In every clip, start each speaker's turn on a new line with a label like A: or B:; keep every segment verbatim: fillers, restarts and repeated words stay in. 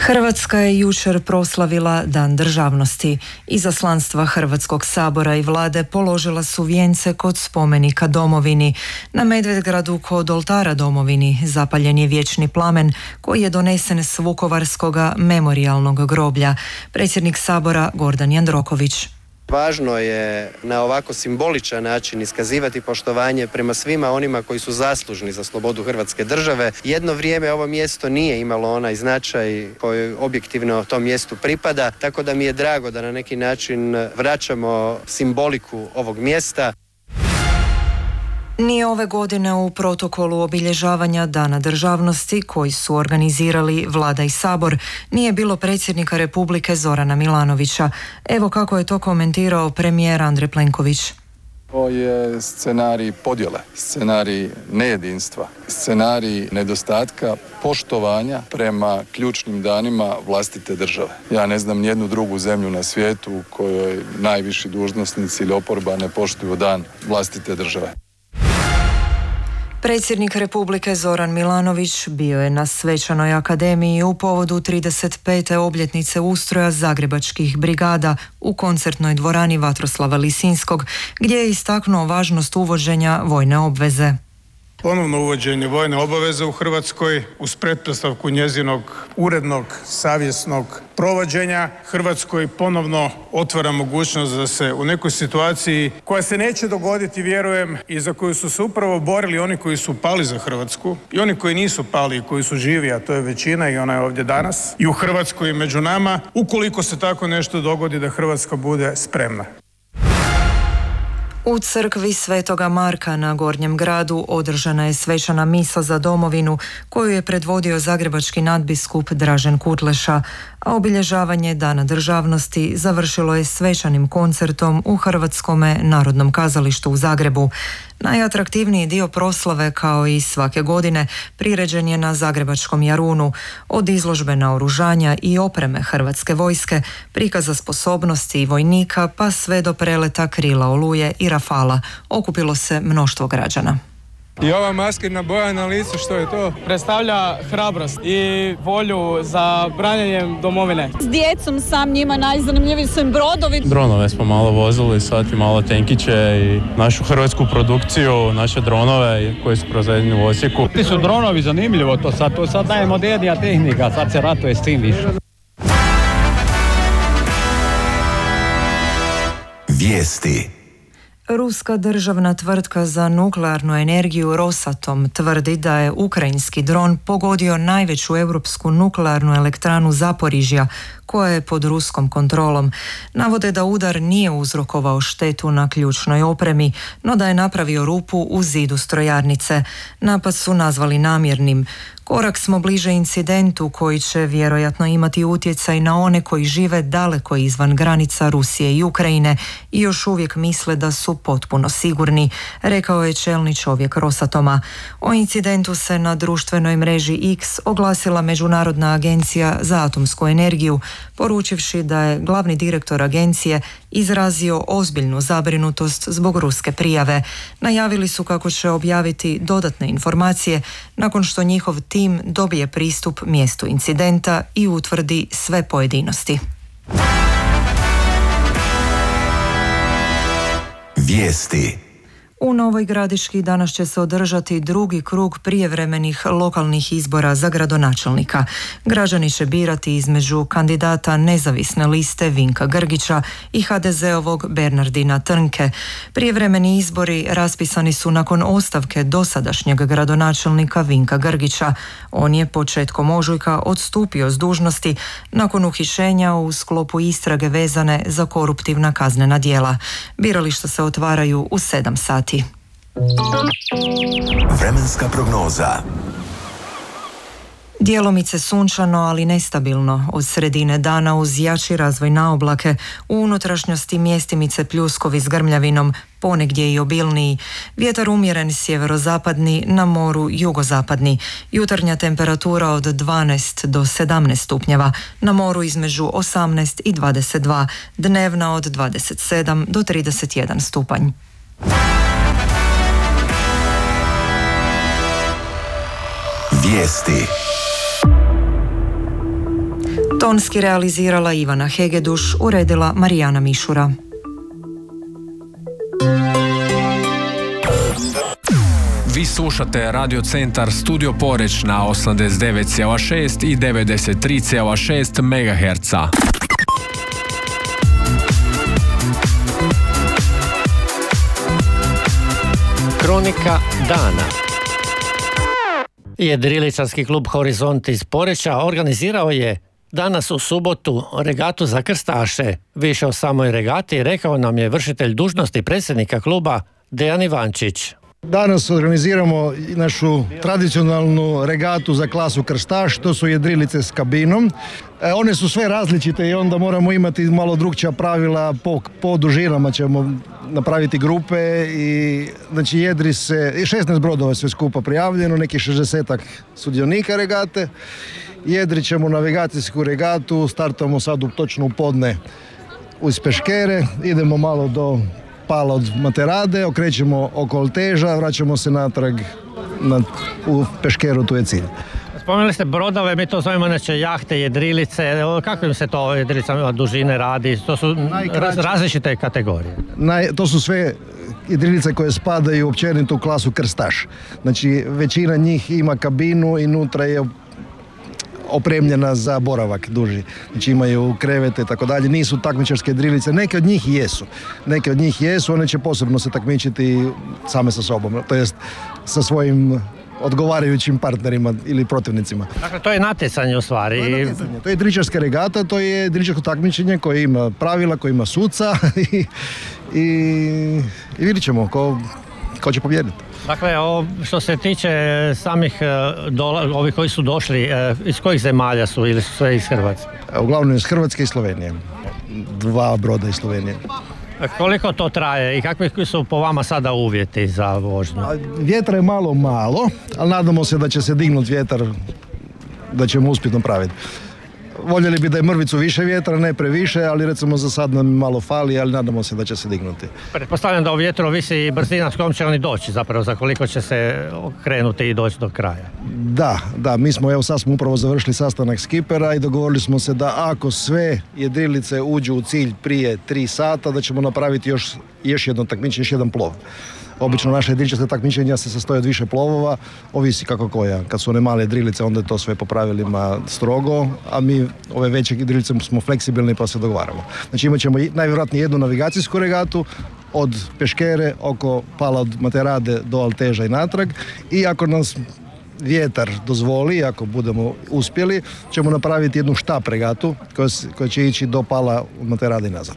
A: Hrvatska je jučer proslavila Dan državnosti. Izaslanstva Hrvatskog sabora i vlade položila su vijence kod spomenika domovini. Na Medvedgradu kod oltara domovini zapaljen je vječni plamen koji je donesen s Vukovarskoga memorijalnog groblja. Predsjednik sabora Gordan Jandroković.
B: Važno je na ovako simboličan način iskazivati poštovanje prema svima onima koji su zaslužni za slobodu Hrvatske države. Jedno vrijeme ovo mjesto nije imalo onaj značaj koji objektivno tom mjestu pripada, tako da mi je drago da na neki način vraćamo simboliku ovog mjesta.
A: Ni ove godine u protokolu obilježavanja Dana državnosti koji su organizirali Vlada i Sabor nije bilo predsjednika Republike Zorana Milanovića. Evo kako je to komentirao premijer Andrej Plenković.
C: Ovo je scenarij podjele, scenarij nejedinstva, scenarij nedostatka poštovanja prema ključnim danima vlastite države. Ja ne znam nijednu drugu zemlju na svijetu u kojoj najviši dužnosnici ili oporba ne poštuju dan vlastite države.
A: Predsjednik Republike Zoran Milanović bio je na svečanoj akademiji u povodu trideset pete obljetnice ustroja zagrebačkih brigada u koncertnoj dvorani Vatroslava Lisinskog, gdje je istaknuo važnost uvođenja vojne obveze.
D: Ponovno uvođenje vojne obaveze u Hrvatskoj uz pretpostavku njezinog urednog, savjesnog provođenja Hrvatskoj ponovno otvara mogućnost da se u nekoj situaciji koja se neće dogoditi, vjerujem, i za koju su se upravo borili oni koji su pali za Hrvatsku i oni koji nisu pali i koji su živi, a to je većina i ona je ovdje danas, i u Hrvatskoj i među nama, ukoliko se tako nešto dogodi da Hrvatska bude spremna.
A: U crkvi Svetoga Marka na Gornjem gradu održana je svečana misa za domovinu koju je predvodio zagrebački nadbiskup Dražen Kutleša, a obilježavanje Dana državnosti završilo je svečanim koncertom u Hrvatskome narodnom kazalištu u Zagrebu. Najatraktivniji dio proslave, kao i svake godine, priređen je na Zagrebačkom Jarunu. Od izložbe naoružanja i opreme Hrvatske vojske, prikaza sposobnosti vojnika, pa sve do preleta krila Oluje i Rafala, okupilo se mnoštvo građana.
E: I ova maskirna boja na licu, što je to?
F: Predstavlja hrabrost i volju za branjenjem domovine.
G: S djecom sam, njima najzanimljiviji su im brodovi.
H: Dronove smo malo vozili, sad i malo tenkiće i našu hrvatsku produkciju, naše dronove koji su proizvedeni u Osijeku.
I: Ti su dronovi zanimljivo, to sad, to sad najmodernija tehnika, sad se ratuje s tim više.
J: Vijesti.
A: Ruska državna tvrtka za nuklearnu energiju Rosatom tvrdi da je ukrajinski dron pogodio najveću europsku nuklearnu elektranu Zaporižja, koja je pod ruskom kontrolom. Navode da udar nije uzrokovao štetu na ključnoj opremi, no da je napravio rupu u zidu strojarnice. Napad su nazvali namjernim. Korak smo bliže incidentu koji će vjerojatno imati utjecaj na one koji žive daleko izvan granica Rusije i Ukrajine i još uvijek misle da su potpuno sigurni, rekao je čelni čovjek Rosatoma. O incidentu se na društvenoj mreži X oglasila Međunarodna agencija za atomsku energiju, poručivši da je glavni direktor agencije izrazio ozbiljnu zabrinutost zbog ruske prijave. Najavili su kako će objaviti dodatne informacije nakon što njihov tim dobije pristup mjestu incidenta i utvrdi sve pojedinosti.
J: Vijesti.
A: U Novoj Gradiški danas će se održati drugi krug prijevremenih lokalnih izbora za gradonačelnika. Građani će birati između kandidata nezavisne liste Vinka Grgića i ha de zeovog Bernardina Trnke. Prijevremeni izbori raspisani su nakon ostavke dosadašnjeg gradonačelnika Vinka Grgića. On je početkom ožujka odstupio s dužnosti nakon uhićenja u sklopu istrage vezane za koruptivna kaznena djela. Birališta se otvaraju u sedam sati.
J: Vremenska prognoza.
A: Djelomice sunčano, ali nestabilno. Od sredine dana uz jači razvoj na oblake, u unutrašnjosti mjestimice pljuskovi s grmljavinom, ponegdje i obilniji. Vjetar umjeren sjeverozapadni, na moru jugozapadni. Jutarnja temperatura od dvanaest do sedamnaest stupnjeva, na moru između osamnaest i dvadeset dva, dnevna od dvadeset sedam do trideset jedan stupanj.
J: Vijesti.
A: Tonski realizirala Ivana Hegeduš, uredila Marijana Mišura.
K: Vi slušate Radio Centar Studio Poreć na osamdeset devet zarez šest i devedeset tri zarez šest megaherca.
L: Kronika dana. Jedriličarski klub Horizont iz Poreča organizirao je danas u subotu regatu za krstaše. Više o samoj regati rekao nam je vršitelj dužnosti predsjednika kluba Dejan Ivančić.
M: Danas organiziramo našu tradicionalnu regatu za klasu krstaš, to su jedrilice s kabinom. E, one su sve različite i onda moramo imati malo drukčija pravila, po, po dužinama ćemo napraviti grupe i znači jedri se, šesnaest brodova sve skupa prijavljeno, neki šezdesetak sudionika regate. Jedrit ćemo navigacijsku regatu, startamo sad u, točno u podne uz Peškere, idemo malo do Pala od Materade, okrećemo oko Alteža, vraćamo se natrag na, u Peškeru, tu je cilj.
L: Spomenuli ste brodove, mi to zovemo inače jahte, jedrilice, kakvim se to jedrilicama dužine radi? To su Najkraće. različite kategorije. Naj,
M: to su sve jedrilice koje spadaju općenito u klasu krstaš. Znači većina njih ima kabinu i unutra je opremljena za boravak duži. Znači imaju krevete i tako dalje. Nisu takmičarske jedrilice. Neke od njih jesu. Neke od njih jesu. One će posebno se takmičiti same sa sobom. To jest sa svojim odgovarajućim partnerima ili protivnicima.
L: Dakle, to je natjecanje u stvari.
M: To je natjecanje. To je jedriličarska regata, to je jedriličarsko takmičenje koje ima pravila, koje ima suca i, i, i vidit ćemo ko, ko će pobijediti.
L: Dakle, o, što se tiče samih dola, ovih koji su došli, iz kojih zemalja su ili su sve iz Hrvatske?
M: Uglavnom iz Hrvatske i Slovenije. Dva broda iz Slovenije.
L: Koliko to traje i kakvi su po vama sada uvjeti za vožnju?
M: Vjetra je malo malo, ali nadamo se da će se dignuti vjetar, da ćemo uspjeti napraviti. Voljeli bi da je mrvicu više vjetra, ne previše, ali recimo za sad nam malo fali, ali nadamo se da će se dignuti.
L: Pretpostavljam da u vjetru ovisi i brzina s kojom će oni doći, zapravo za koliko će se okrenuti i doći do kraja.
M: Da, da, mi smo, evo sad smo upravo završili sastanak skipera i dogovorili smo se da ako sve jedrilice uđu u cilj prije tri sata, da ćemo napraviti još, još jedno takmičenje, još jedan plov. Obično naše jedriličarska takmičenja se sastoje od više plovova, ovisi kako koja. Kad su one male jedrilice, onda je to sve po pravilima strogo, a mi ove veće jedrilice smo fleksibilni pa se dogovaramo. Znači imat ćemo najvjerojatnije jednu navigacijsku regatu od Peškere oko Pala od Materade do Alteža i natrag i ako nas vjetar dozvoli, ako budemo uspjeli, ćemo napraviti jednu štap regatu koja, koja će ići do Pala od Materade i nazad.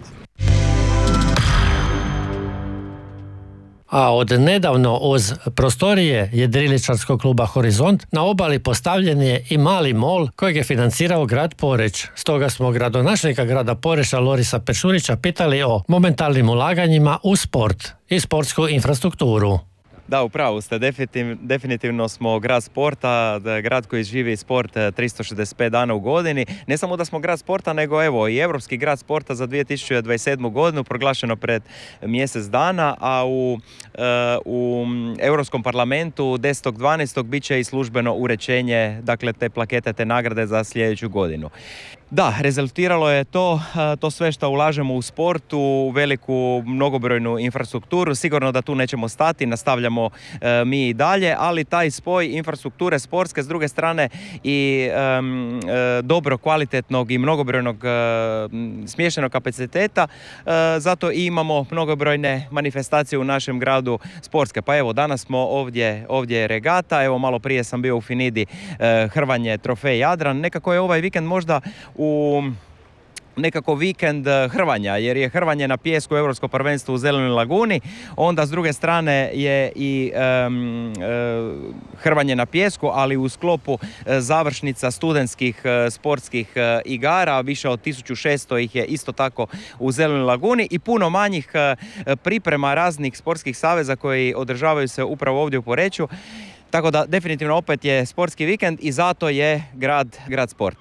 L: A od nedavno uz prostorije jedriličarskog kluba Horizont na obali postavljen je i mali mol kojeg je financirao grad Poreč. Stoga smo gradonačelnika grada Poreča Lorisa Pečurića pitali o momentalnim ulaganjima u sport i sportsku infrastrukturu.
N: Da, upravo ste. Definitiv, definitivno smo grad sporta, grad koji živi sport tristo šezdeset pet dana u godini. Ne samo da smo grad sporta, nego evo i Europski grad sporta za dvije tisuće dvadeset sedmu godinu proglašeno pred mjesec dana, a u, u Europskom parlamentu desetog dvanaestog bit će i službeno uređenje, dakle te plakete, te nagrade za sljedeću godinu. Da, rezultiralo je to, to sve što ulažemo u sportu, u veliku mnogobrojnu infrastrukturu. Sigurno da tu nećemo stati, nastavljamo e, mi i dalje, ali taj spoj infrastrukture sportske s druge strane i e, e, dobro kvalitetnog i mnogobrojnog e, smještenog kapaciteta, e, zato i imamo mnogobrojne manifestacije u našem gradu sportske. Pa evo, danas smo ovdje, ovdje je regata, evo malo prije sam bio u Finidi, e, hrvanje trofej Jadran. Nekako je ovaj vikend možda u nekako vikend hrvanja, jer je hrvanje na pijesku Europsko prvenstvo u Zelenoj laguni, onda s druge strane je i um, uh, hrvanje na pijesku, ali u sklopu uh, završnica studentskih uh, sportskih uh, igara, više od tisuću šesto ih je isto tako u Zelenoj laguni i puno manjih uh, priprema raznih sportskih saveza koji održavaju se upravo ovdje u Poreču. Tako da definitivno opet je sportski vikend i zato je grad, grad sporta.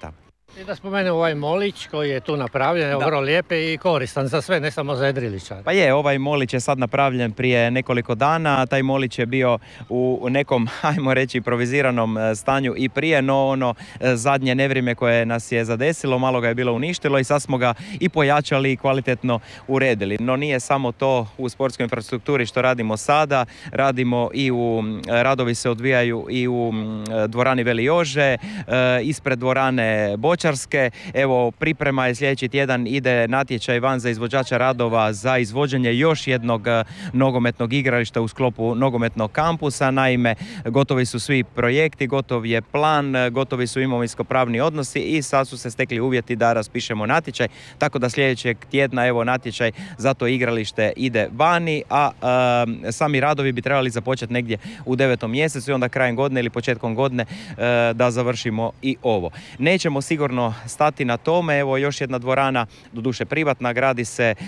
L: I da spomenem ovaj molić koji je tu napravljen, evo, vrlo lijepe i koristan za sve, ne samo za jedriličare.
N: Pa je, ovaj molić je sad napravljen prije nekoliko dana, taj molić je bio u nekom, ajmo reći, improviziranom stanju i prije, no ono zadnje nevrijeme koje nas je zadesilo, malo ga je bilo uništilo i sad smo ga i pojačali i kvalitetno uredili. No nije samo to u sportskoj infrastrukturi što radimo sada, radimo i u, radovi se odvijaju i u dvorani Veli Jože, ispred dvorane Bočarske. Evo, priprema je sljedeći tjedan, ide natječaj van za izvođača radova za izvođenje još jednog nogometnog igrališta u sklopu nogometnog kampusa. Naime, gotovi su svi projekti, gotov je plan, gotovi su imovinsko-pravni odnosi i sad su se stekli uvjeti da raspišemo natječaj, tako da sljedećeg tjedna evo natječaj za to igralište ide vani, a e, sami radovi bi trebali započeti negdje u devetom mjesecu i onda krajem godine ili početkom godine e, da završimo i ovo. Nećemo sigurno stati na tome, evo još jedna dvorana, doduše privatna, gradi se e,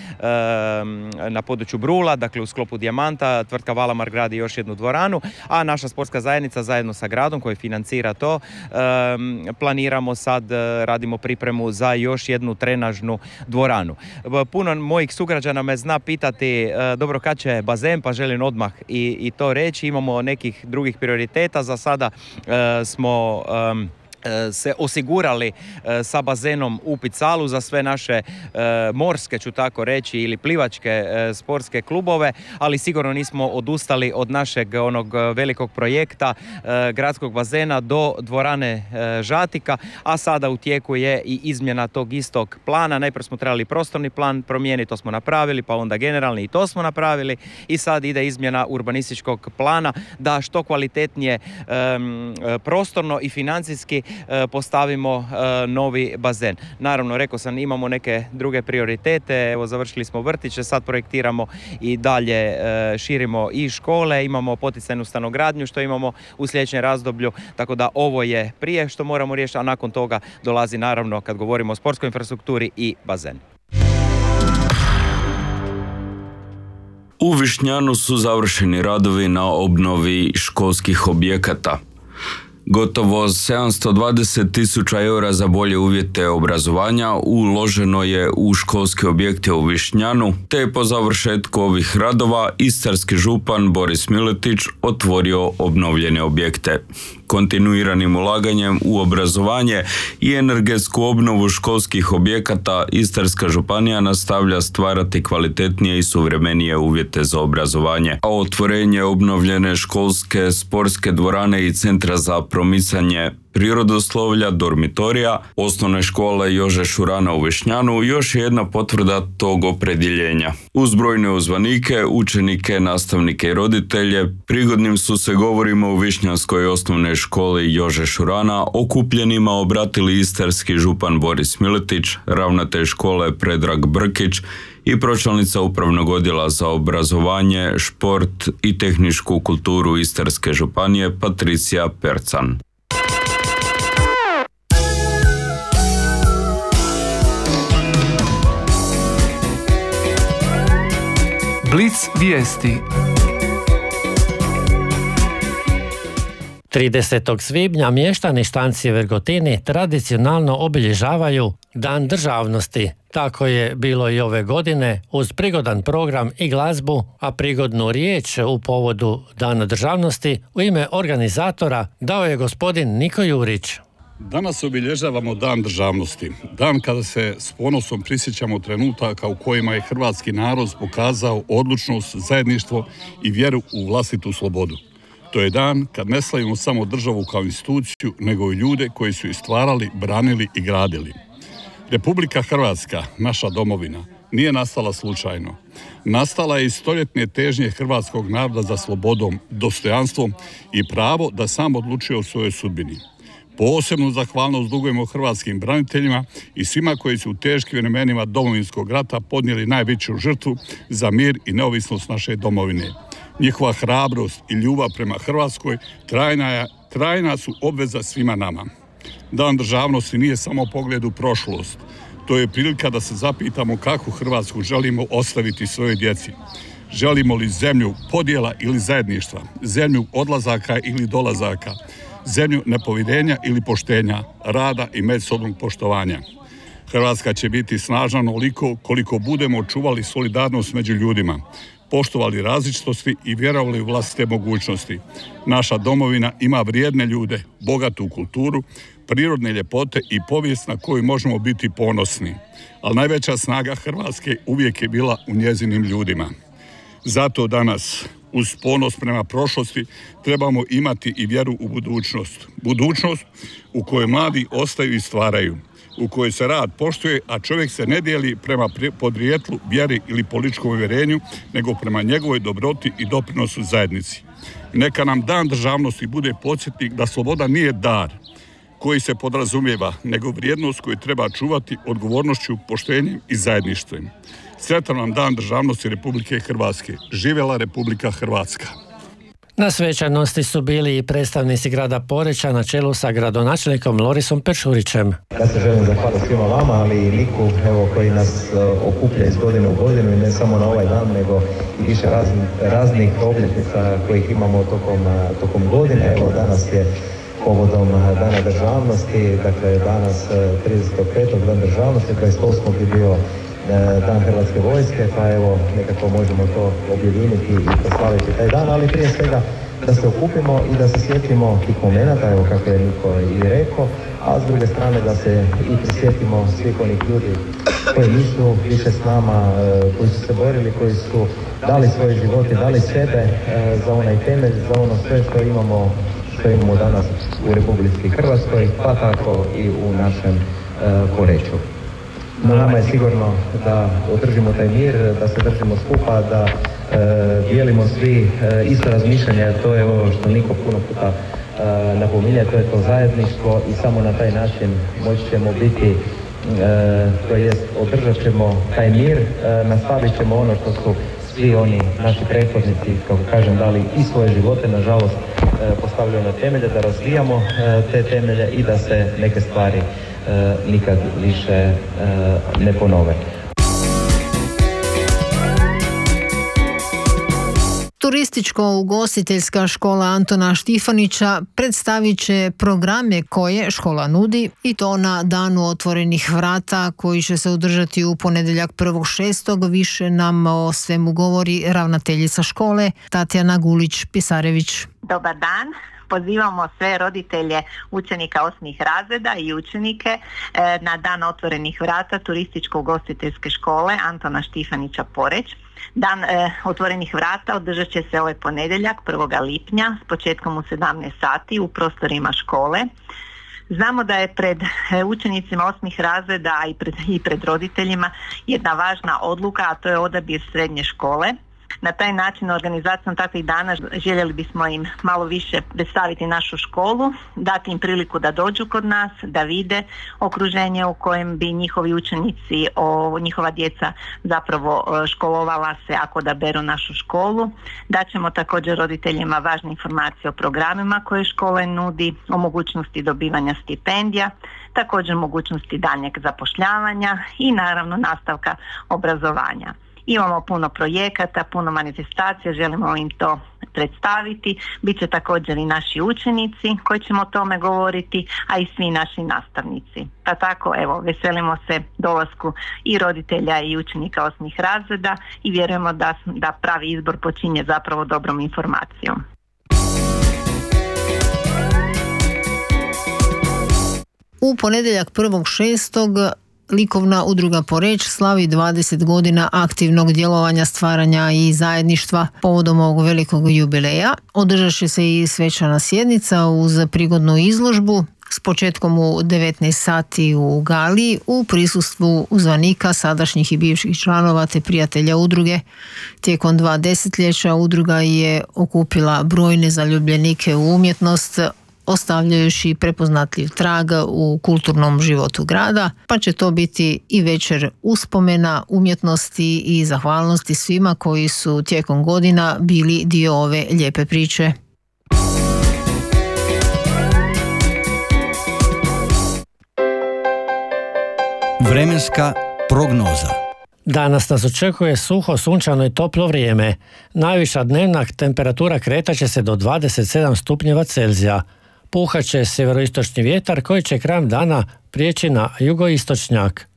N: na području Brula, dakle u sklopu Dijamanta, tvrtka Valamar gradi još jednu dvoranu, a naša sportska zajednica zajedno sa gradom koji financira to, e, planiramo sad, radimo pripremu za još jednu trenažnu dvoranu. Puno mojih sugrađana me zna pitati e, dobro kad će bazen, pa želim odmah i, i to reći. Imamo nekih drugih prioriteta, za sada e, smo e, se osigurali e, sa bazenom u Picalu za sve naše e, morske, ću tako reći, ili plivačke e, sportske klubove, ali sigurno nismo odustali od našeg onog velikog projekta e, gradskog bazena do dvorane e, Žatika, a sada u tijeku je i izmjena tog istog plana. Najprije smo trebali prostorni plan promijeniti, to smo napravili, pa onda generalni i to smo napravili i sad ide izmjena urbanističkog plana da što kvalitetnije e, prostorno i financijski postavimo novi bazen. Naravno, rekao sam, imamo neke druge prioritete, evo završili smo vrtiće, sad projektiramo i dalje širimo i škole, imamo poticajnu stanogradnju što imamo u sljedećem razdoblju, tako da ovo je prije što moramo riješiti, a nakon toga dolazi naravno, kad govorimo o sportskoj infrastrukturi, i bazen.
O: U Višnjanu su završeni radovi na obnovi školskih objekata. Gotovo sedamsto dvadeset tisuća eura za bolje uvjete obrazovanja uloženo je u školske objekte u Višnjanu, te je po završetku ovih radova istarski župan Boris Miletić otvorio obnovljene objekte. Kontinuiranim ulaganjem u obrazovanje i energetsku obnovu školskih objekata Istarska županija nastavlja stvarati kvalitetnije i suvremenije uvjete za obrazovanje, a otvorenje obnovljene školske sportske dvorane i centra za promicanje prirodoslovlja, dormitorija, osnovne škole Jože Šurana u Višnjanu još je jedna potvrda tog opredjeljenja. Uz brojne uzvanike, učenike, nastavnike i roditelje, prigodnim su se govorima u Višnjanskoj osnovnoj školi Jože Šurana okupljenima obratili istarski župan Boris Miletić, ravnatelj škole Predrag Brkić i pročelnica Upravnog odjela za obrazovanje, šport i tehničku kulturu Istarske županije Patricija Percan.
P: Blic vijesti.
L: tridesetog svibnja mještani Štancije Vergotini tradicionalno obilježavaju Dan državnosti. Tako je bilo i ove godine uz prigodan program i glazbu, a prigodnu riječ u povodu Dana državnosti u ime organizatora dao je gospodin Niko Jurić.
Q: Danas obilježavamo Dan državnosti, dan kada se s ponosom prisjećamo trenutaka u kojima je hrvatski narod pokazao odlučnost, zajedništvo i vjeru u vlastitu slobodu. To je dan kad ne slavimo samo državu kao instituciju, nego i ljude koji su je stvarali, branili i gradili. Republika Hrvatska, naša domovina, nije nastala slučajno. Nastala je iz stoljetne težnje hrvatskog naroda za slobodom, dostojanstvom i pravo da sam odlučuje o svojoj sudbini. Posebnu zahvalnost dugujemo hrvatskim braniteljima i svima koji su u teškim vremenima Domovinskog rata podnijeli najveću žrtvu za mir i neovisnost naše domovine. Njihova hrabrost i ljubav prema Hrvatskoj trajna, je, trajna su obveza svima nama. Dan državnosti nije samo pogled u prošlost. To je prilika da se zapitamo kakvu Hrvatsku želimo ostaviti svojoj djeci. Želimo li zemlju podjela ili zajedništva, zemlju odlazaka ili dolazaka, zemlju nepovjerenja ili poštenja, rada i međusobnog poštovanja. Hrvatska će biti snažna onoliko koliko budemo čuvali solidarnost među ljudima, poštovali različitosti i vjerovali u vlastite mogućnosti. Naša domovina ima vrijedne ljude, bogatu kulturu, prirodne ljepote i povijest na koju možemo biti ponosni. Ali najveća snaga Hrvatske uvijek je bila u njezinim ljudima. Zato danas, uz ponos prema prošlosti, trebamo imati i vjeru u budućnost. Budućnost u kojoj mladi ostaju i stvaraju, u kojoj se rad poštuje, a čovjek se ne dijeli prema podrijetlu, vjeri ili političkom uvjerenju, nego prema njegovoj dobroti i doprinosu zajednici. Neka nam Dan državnosti bude podsjetnik da sloboda nije dar koji se podrazumijeva, nego vrijednost koju treba čuvati odgovornošću, poštenjem i zajedništvom. Sretan vam Dan državnosti Republike Hrvatske. Živjela Republika Hrvatska.
L: Na svečanosti su bili i predstavnici grada Poreča na čelu sa gradonačelnikom Lorisom Pečurićem.
R: Ja se želim zahvaliti svima vama, ali i Niku evo, koji nas okuplja iz godine u godinu i ne samo na ovaj dan, nego i više raznih, raznih obljetnica kojih imamo tokom, tokom godine. Evo, danas je povodom Dana državnosti, dakle danas tridesetog petog Dan državnosti, dvadeset osmog je bio Dan Hrvatske vojske, pa evo nekako možemo to objediniti i proslaviti taj dan, ali prije svega da se okupimo i da se sjetimo tih momenata, evo kako je Niko i rekao, a s druge strane da se i prisjetimo svih onih ljudi koji nisu više s nama, koji su se borili, koji su dali svoje živote, dali sebe za onaj temelj, za ono sve što imamo, što imamo danas u Republici Hrvatskoj, pa tako i u našem Poreču. Na nama je sigurno da održimo taj mir, da se držimo skupa, da e, dijelimo svi e, isto razmišljanje, to je ovo što Niko puno puta e, napominje, to je to zajedništvo i samo na taj način moći ćemo biti, e, to jest održat ćemo taj mir, e, nastavit ćemo ono što su svi oni naši prethodnici, kako kažem, dali i svoje živote, nažalost, e, postavljaju na temelje, da razvijamo e, te temelje i da se neke stvari E, nikad više e, ne ponove.
S: Turističko-ugostiteljska škola Antona Štifanića predstavit će programe koje škola nudi i to na Danu otvorenih vrata koji će se održati u ponedjeljak prvog šestog Više nam o svemu govori ravnateljica škole Tatjana Gulić-Pisarević.
T: Dobar dan. Pozivamo sve roditelje učenika osmih razreda i učenike na Dan otvorenih vrata Turističko-ugostiteljske škole Antona Štifanića Poreč. Dan e, otvorenih vrata održat će se ovaj ponedjeljak prvog lipnja s početkom u sedamnaest sati u prostorima škole. Znamo da je pred učenicima osmih razreda i pred, i pred roditeljima jedna važna odluka, a to je odabir srednje škole. Na taj način, organizacijom takvih dana, željeli bismo im malo više predstaviti našu školu, dati im priliku da dođu kod nas, da vide okruženje u kojem bi njihovi učenici, o, njihova djeca zapravo školovala se ako odaberu našu školu. Daćemo također roditeljima važne informacije o programima koje škole nudi, o mogućnosti dobivanja stipendija, također mogućnosti daljnjeg zapošljavanja i naravno nastavka obrazovanja. Imamo puno projekata, puno manifestacija, želimo im to predstaviti. Biće također i naši učenici koji ćemo o tome govoriti, a i svi naši nastavnici. Pa tako, evo, veselimo se dolasku i roditelja i učenika osmih razreda i vjerujemo da, da pravi izbor počinje zapravo dobrom informacijom.
S: U ponedjeljak prvog šestog Likovna udruga Poreč slavi dvadeset godina aktivnog djelovanja, stvaranja i zajedništva. Povodom ovog velikog jubileja održat će se i svečana sjednica uz prigodnu izložbu s početkom u devetnaest sati u Gali u prisustvu uzvanika, sadašnjih i bivših članova te prijatelja udruge. Tijekom dva desetljeća udruga je okupila brojne zaljubljenike u umjetnost, ostavljajući prepoznatljiv trag u kulturnom životu grada, pa će to biti i večer uspomena, umjetnosti i zahvalnosti svima koji su tijekom godina bili dio ove lijepe priče.
U: Vremenska prognoza.
L: Danas nas očekuje suho, sunčano i toplo vrijeme. Najviša dnevna temperatura kretat će se do dvadeset sedam stupnjeva Celzija. Puhat će sjeveroistočni vjetar koji će krajem dana prijeći na jugoistočnjak.